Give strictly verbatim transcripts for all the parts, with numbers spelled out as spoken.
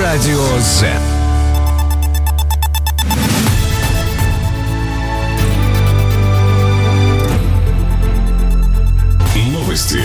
Радио Z. Новости.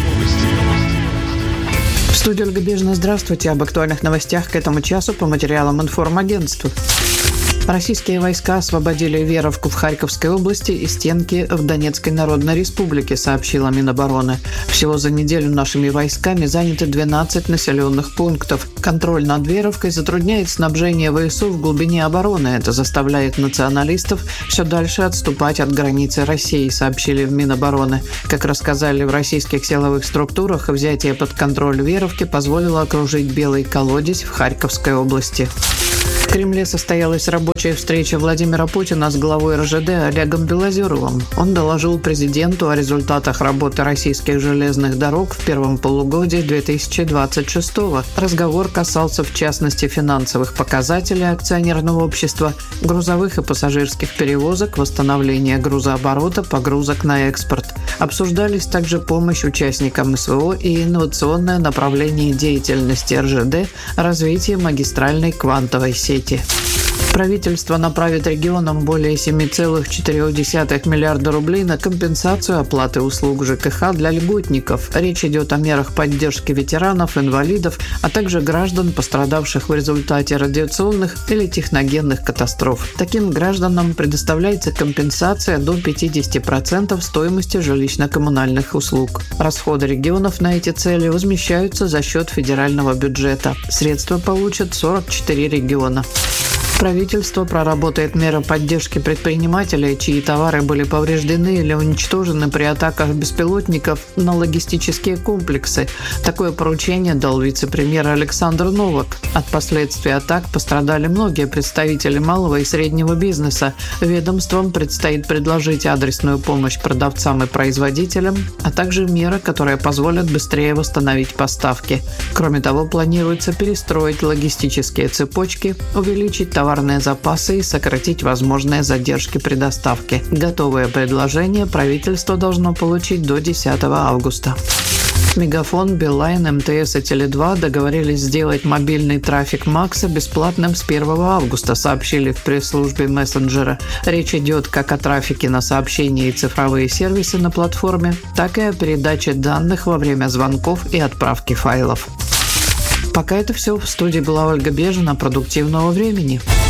В студии Ольга Бежина. Здравствуйте. Об актуальных новостях к этому часу по материалам информагентства. Российские войска освободили Веровку в Харьковской области и Стенки в Донецкой Народной Республике, сообщила Минобороны. Всего за неделю нашими войсками заняты двенадцать населенных пунктов. Контроль над Веровкой затрудняет снабжение ВСУ в глубине обороны. Это заставляет националистов все дальше отступать от границы России, сообщили в Минобороны. Как рассказали в российских силовых структурах, взятие под контроль Веровки позволило окружить Белый колодец в Харьковской области. В Кремле состоялась рабочая встреча Владимира Путина с главой эр жэ дэ Олегом Белозеровым. Он доложил президенту о результатах работы российских железных дорог в первом полугодии две тысячи двадцать шестого. Разговор касался в частности финансовых показателей акционерного общества, грузовых и пассажирских перевозок, восстановления грузооборота, погрузок на экспорт. Обсуждались также помощь участникам эс вэ о и инновационное направление деятельности эр жэ дэ, развитие магистральной квантовой сети. Правительство направит регионам более семь целых четыре десятых миллиарда рублей на компенсацию оплаты услуг жэ ка ха для льготников. Речь идет о мерах поддержки ветеранов, инвалидов, а также граждан, пострадавших в результате радиационных или техногенных катастроф. Таким гражданам предоставляется компенсация до пятьдесят процентов стоимости жилищно-коммунальных услуг. Расходы регионов на эти цели возмещаются за счет федерального бюджета. Средства получат сорок четыре региона. Правительство проработает меры поддержки предпринимателей, чьи товары были повреждены или уничтожены при атаках беспилотников на логистические комплексы. Такое поручение дал вице-премьер Александр Новак. От последствий атак пострадали многие представители малого и среднего бизнеса. Ведомствам предстоит предложить адресную помощь продавцам и производителям, а также меры, которые позволят быстрее восстановить поставки. Кроме того, планируется перестроить логистические цепочки, увеличить товар товарные запасы и сократить возможные задержки при доставке. Готовое предложение правительство должно получить до десятого августа. Мегафон, Билайн, эм тэ эс и Теле два договорились сделать мобильный трафик Макса бесплатным с первого августа, сообщили в пресс-службе мессенджера. Речь идет как о трафике на сообщения и цифровые сервисы на платформе, так и о передаче данных во время звонков и отправки файлов. Пока это все. В студии была Ольга Бежина. Продуктивного времени.